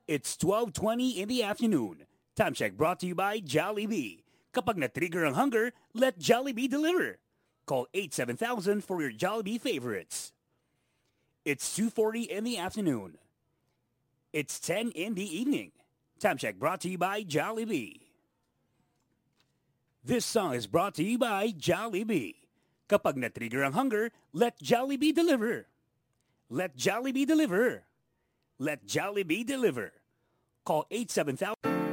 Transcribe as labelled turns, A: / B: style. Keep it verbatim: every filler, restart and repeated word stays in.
A: It's twelve twenty in the afternoon. Time check brought to you by Jollibee. Kapag na-trigger ang hunger, let Jollibee deliver. Call eight seven thousand for your Jollibee favorites. It's two forty in the afternoon. It's ten in the evening. Time check brought to you by Jollibee. This song is brought to you by Jollibee. Kapag na-trigger ang hunger, let Jollibee deliver. Let Jollibee deliver. Let Jollibee deliver. Call eight seven thousand.